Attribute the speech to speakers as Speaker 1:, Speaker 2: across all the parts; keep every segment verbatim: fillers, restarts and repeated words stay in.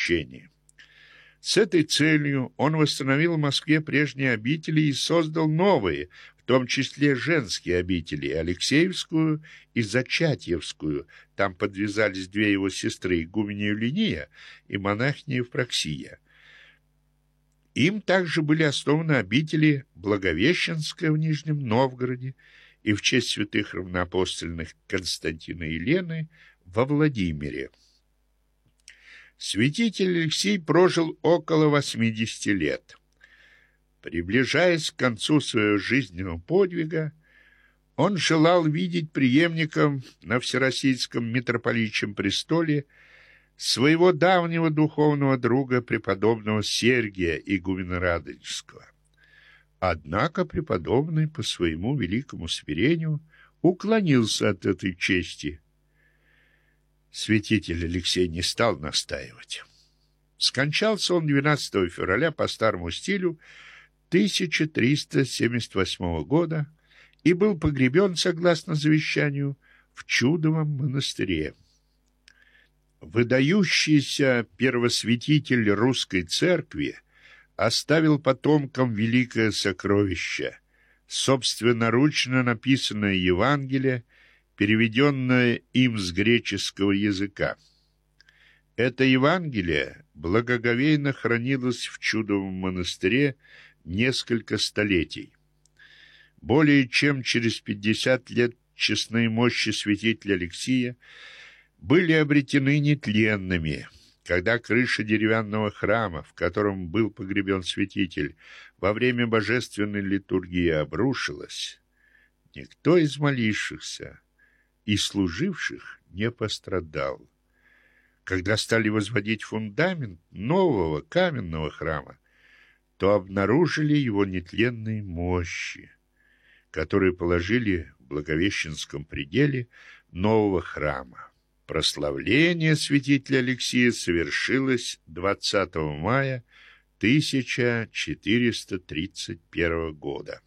Speaker 1: крещении. С этой целью он восстановил в Москве прежние обители и создал новые, в том числе женские обители, Алексеевскую и Зачатьевскую. Там подвязались две его сестры, игуменя Юлиния и монахиня Евпроксия. Им также были основаны обители Благовещенская в Нижнем Новгороде и в честь святых равноапостольных Константина и Елены во Владимире. Святитель Алексий прожил около восьмидесяти лет. Приближаясь к концу своего жизненного подвига, он желал видеть преемником на Всероссийском митрополичьем престоле своего давнего духовного друга, преподобного Сергия игумена Радонежского. Однако преподобный по своему великому смирению уклонился от этой чести. Святитель Алексей не стал настаивать. Скончался он двенадцатого февраля по старому стилю тысяча триста семьдесят восьмого года и был погребен, согласно завещанию, в Чудовом монастыре. Выдающийся первосвятитель русской церкви оставил потомкам великое сокровище, собственноручно написанное Евангелие, переведенное им с греческого языка. Это Евангелие благоговейно хранилось в Чудовом монастыре несколько столетий. Более чем через пятьдесят лет честные мощи святителя Алексия были обретены нетленными. Когда крыша деревянного храма, в котором был погребен святитель, во время божественной литургии обрушилась, никто из молившихся и служивших не пострадал. Когда стали возводить фундамент нового каменного храма, то обнаружили его нетленные мощи, которые положили в Благовещенском пределе нового храма. Прославление святителя Алексия совершилось двадцатого мая тысяча четыреста тридцать первого года.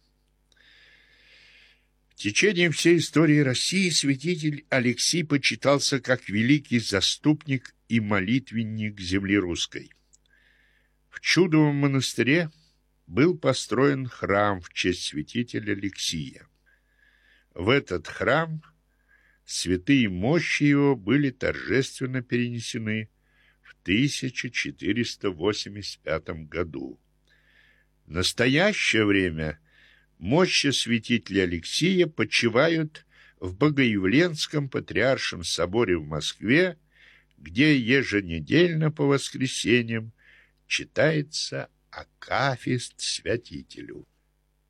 Speaker 1: В течение всей истории России святитель Алексий почитался как великий заступник и молитвенник земли русской. В Чудовом монастыре был построен храм в честь святителя Алексия. В этот храм святые мощи его были торжественно перенесены в тысяча четыреста восемьдесят пятом году. В настоящее время мощи святителя Алексия почивают в Богоявленском Патриаршем соборе в Москве, где еженедельно по воскресеньям читается акафист святителю.